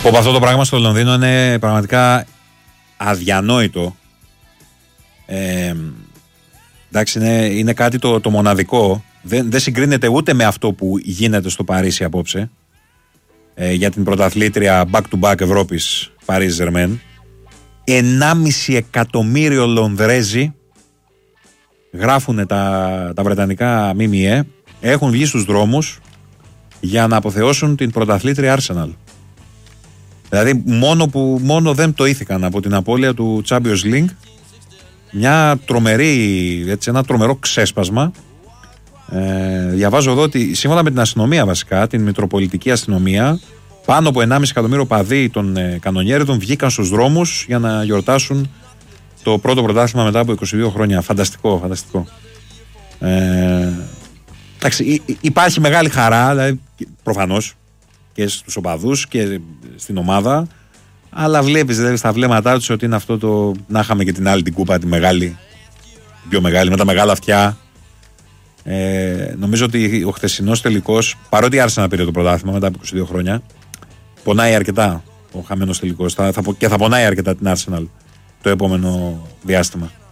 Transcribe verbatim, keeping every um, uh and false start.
Όπου αυτό το πράγμα στο Λονδίνο είναι πραγματικά αδιανόητο. Ε, εντάξει, είναι, είναι κάτι το, το μοναδικό. Δεν, δεν συγκρίνεται ούτε με αυτό που γίνεται στο Παρίσι απόψε. Ε, για την πρωταθλήτρια back-to-back Ευρώπης Paris Germain. ενάμιση εκατομμύριο Λονδρέζοι, γράφουν τα, τα βρετανικά ΜΜΕ, έχουν βγει στους δρόμους για να αποθεώσουν την πρωταθλήτρια Arsenal. Δηλαδή μόνο που μόνο δεν πτωήθηκαν από την απώλεια του Champions League, μια τρομερή, έτσι, ένα τρομερό ξέσπασμα. Ε, διαβάζω εδώ ότι σύμφωνα με την αστυνομία, βασικά την Μητροπολιτική Αστυνομία, πάνω από ενάμιση εκατομμύριο παδί των ε, κανονιέριδων βγήκαν στους δρόμους για να γιορτάσουν το πρώτο πρωτάθλημα μετά από είκοσι δύο χρόνια. Φανταστικό, φανταστικό. Ε, εντάξει, υπάρχει μεγάλη χαρά, δηλαδή, προφανώς και στους οπαδούς και στην ομάδα, αλλά βλέπεις δηλαδή στα βλέμματά τους ότι είναι αυτό το να είχαμε και την άλλη την κούπα, τη μεγάλη, την πιο μεγάλη, με τα μεγάλα αυτιά. Ε, νομίζω ότι ο χθεσινός τελικός, παρότι άρχισε να πήρε το πρωτάθλημα μετά από είκοσι δύο χρόνια, πονάει αρκετά ο χαμένος τελικός θα, θα, και θα πονάει αρκετά την Arsenal το επόμενο διάστημα.